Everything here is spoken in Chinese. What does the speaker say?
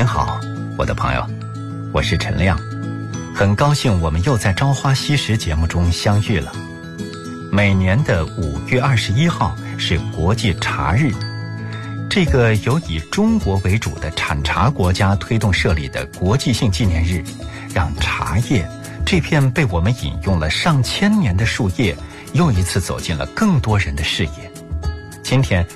您好，我的朋友，我是陈亮，很高兴我们又在《朝花夕拾》节目中相遇了。每年的5月21号是国际茶日，这个由以中国为主的产茶国家推动设立的国际性纪念日，让茶叶这片被我们饮用了上千年的树叶，又一次走进了更多人的视野。今天